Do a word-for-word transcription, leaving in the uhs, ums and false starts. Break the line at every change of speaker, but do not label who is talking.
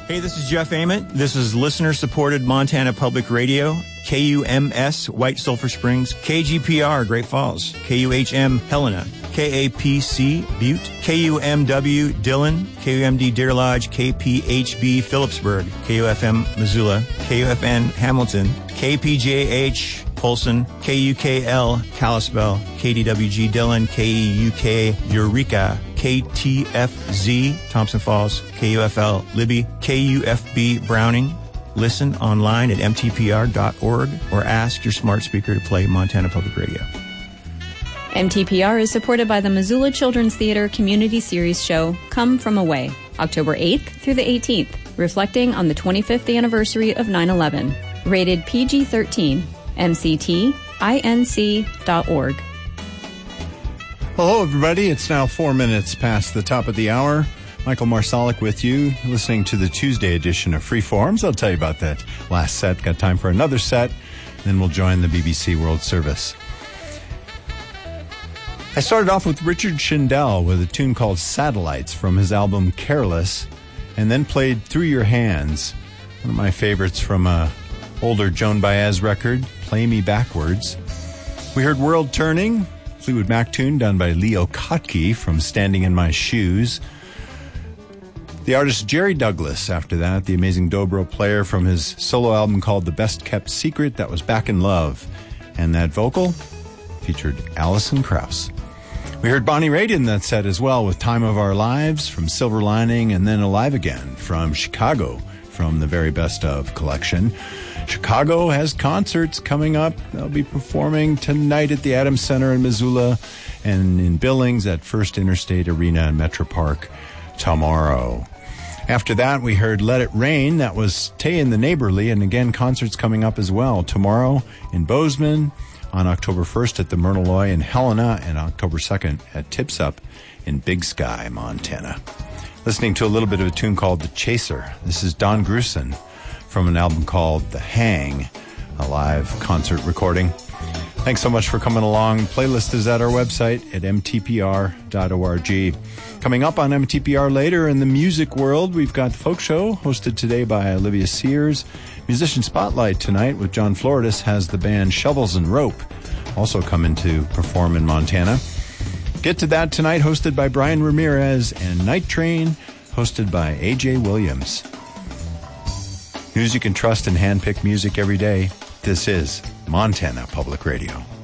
Hey, this is Jeff Ament. This is listener-supported Montana Public Radio, K U M S, White Sulphur Springs, K G P R, Great Falls, K U H M, Helena, K A P C, Butte, K U M W, Dillon, K U M D, Deer Lodge, K P H B, Phillipsburg, K U F M, Missoula, K U F N, Hamilton, K P J H, Polson, K U K L, Kalispell, K D W G, Dillon, K E U K, Eureka, K T F Z, Thompson Falls, K U F L, Libby, K U F B, Browning. Listen online at m t p r dot org or ask your smart speaker to play Montana Public Radio.
M T P R is supported by the Missoula Children's Theater Community Series show Come From Away, October eighth through the eighteenth, reflecting on the twenty-fifth anniversary of nine eleven. Rated P G thirteen. m c t inc dot org.
Hello, everybody. It's now four minutes past the top of the hour. Michael Marsalic with you, listening to the Tuesday edition of Freeforms. I'll tell you about that last set. Got time for another set. Then we'll join the B B C World Service. I started off with Richard Shindell with a tune called Satellites from his album Careless, and then played Through Your Hands, one of my favorites from a older Joan Baez record, Play Me Backwards. We heard World Turning, Fleetwood Mac tune done by Leo Kottke from Standing in My Shoes. The artist Jerry Douglas, after that, the amazing dobro player from his solo album called The Best Kept Secret, that was Back in Love. And that vocal featured Alison Krauss. We heard Bonnie Raitt in that set as well with Time of Our Lives from Silver Lining, and then Alive Again from Chicago from the Very Best Of collection. Chicago has concerts coming up. They'll be performing tonight at the Adams Center in Missoula and in Billings at First Interstate Arena in Metro Park tomorrow. After that, we heard Let It Rain. That was Tay and the Neighborly, and again, concerts coming up as well. Tomorrow in Bozeman, on October first at the Myrtleloy in Helena, and October second at Tips Up in Big Sky, Montana. Listening to a little bit of a tune called The Chaser. This is Don Grusin from an album called The Hang, a live concert recording. Thanks so much for coming along. Playlist is at our website at m t p r dot org. Coming up on M T P R later in the music world, we've got Folk Show, hosted today by Olivia Sears. Musician Spotlight tonight with John Floridis has the band Shovels and Rope, also coming to perform in Montana. Get to that tonight, hosted by Brian Ramirez, and Night Train, hosted by A J Williams. News you can trust and handpick music every day. This is Montana Public Radio.